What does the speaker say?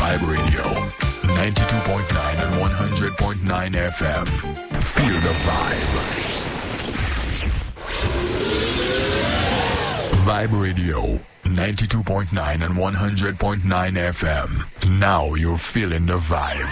Vibe Radio, 92.9 and 100.9 FM. Feel the vibe. Vibe Radio, 92.9 and 100.9 FM. Now you're feeling the vibe.